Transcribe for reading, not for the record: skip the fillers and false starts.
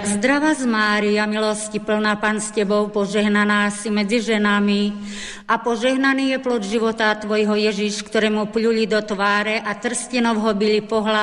Zdravá z Mária, milosti plná, Pán s Tebou, požehnaná si medzi ženami a požehnaný je plod života Tvojho Ježiš, ktorému pľuli do tváre a trstinov ho bili po hlave.